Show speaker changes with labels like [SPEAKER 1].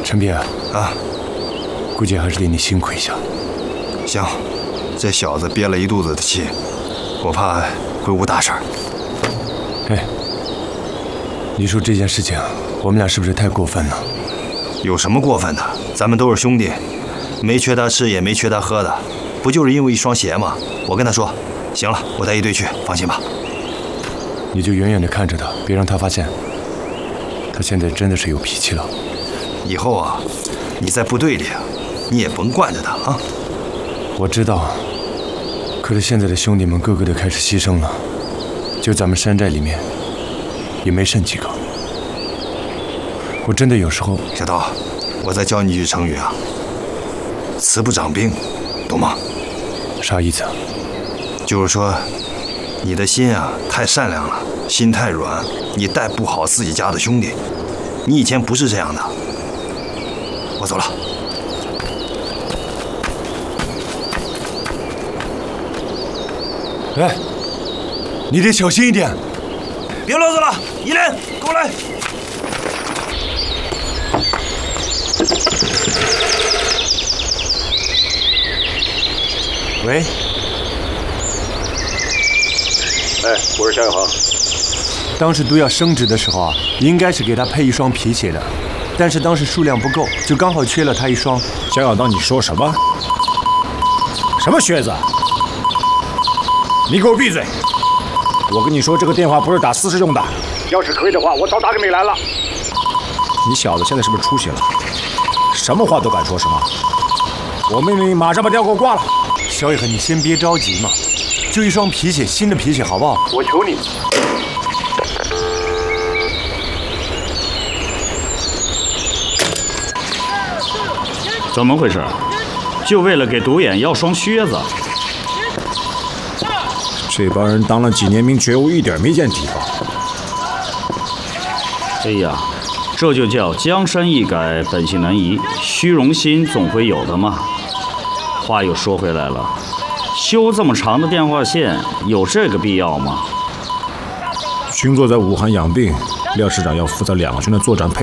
[SPEAKER 1] 陈斌
[SPEAKER 2] 啊，
[SPEAKER 1] 估计还是得你辛苦一下。
[SPEAKER 2] 行，这小子憋了一肚子的气，我怕会误大事儿。
[SPEAKER 1] 哎，你说这件事情，我们俩是不是太过分了？
[SPEAKER 2] 有什么过分的？咱们都是兄弟，没缺他吃，也没缺他喝的，不就是因为一双鞋吗？我跟他说，行了，我带一队去，放心吧。
[SPEAKER 1] 你就远远的看着他，别让他发现。他现在真的是有脾气了。
[SPEAKER 2] 以后啊，你在部队里啊，你也甭惯着他啊。
[SPEAKER 1] 我知道，可是现在的兄弟们个个都开始牺牲了，就咱们山寨里面，也没剩几个。我真的有时候……
[SPEAKER 2] 小刀，我再教你一句成语啊，慈不长兵，懂吗？
[SPEAKER 1] 啥意思啊？
[SPEAKER 2] 就是说，你的心啊太善良了，心太软，你带不好自己家的兄弟。你以前不是这样的。我走了。
[SPEAKER 1] 哎，你得小心一点。
[SPEAKER 2] 别啰嗦了，依莲，跟我来。
[SPEAKER 1] 喂。
[SPEAKER 3] 哎，我是夏永恒。
[SPEAKER 1] 当时都要升职的时候啊，应该是给他配一双皮鞋的，但是当时数量不够，就刚好缺了他一双。
[SPEAKER 3] 夏小刀，你说什么？什么靴子？你给我闭嘴！我跟你说，这个电话不是打私事用的。要是可以的话，我早打给美兰了。你小子现在是不是出息了？什么话都敢说什么？我命令你马上把电话给我挂了。
[SPEAKER 1] 小野恒，你先别着急嘛，就一双皮鞋，新的皮鞋，好不好？
[SPEAKER 3] 我求你。
[SPEAKER 4] 怎么回事？就为了给独眼要双靴子？
[SPEAKER 3] 这帮人当了几年兵，觉悟一点没见提高。
[SPEAKER 4] 哎呀，这就叫江山易改，本性难移，虚荣心总会有的嘛。话又说回来了，修这么长的电话线，有这个必要吗？
[SPEAKER 3] 军座在武汉养病，廖师长要负责2个军的作战配